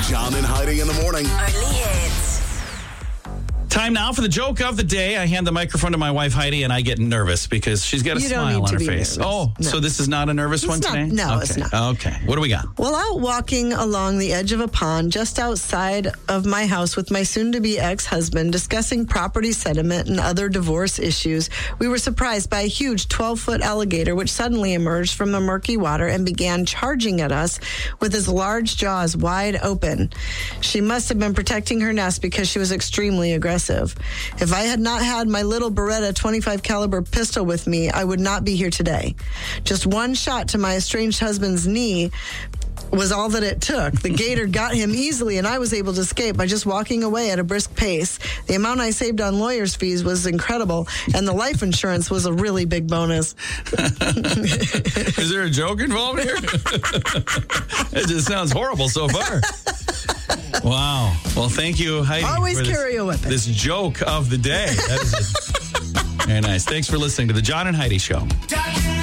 John and Heidi in the morning. Early hits. Time now for the joke of the day. I hand the microphone to my wife, Heidi, and I get nervous because she's got a You don't smile need on to her be face. nervous. Oh, No. so this is not a nervous one not. today? No, okay. it's not. Okay. What do we got? Well, out walking along the edge of a pond just outside of my house with my soon-to-be ex-husband discussing property settlement and other divorce issues, we were surprised by a huge 12-foot alligator which suddenly emerged from the murky water and began charging at us with his large jaws wide open. She must have been protecting her nest because she was extremely aggressive. If I had not had my little Beretta 25 caliber pistol with me, I would not be here today. Just one shot to my estranged husband's knee was all that it took. The gator got him easily, and I was able to escape by just walking away at a brisk pace. The amount I saved on lawyers' fees was incredible, and the life insurance was a really big bonus. Is there a joke involved here? It just sounds horrible so far. Wow. Well, thank you, Heidi. Always for carry a weapon. This joke of the day. That is very nice. Thanks for listening to the John and Heidi Show.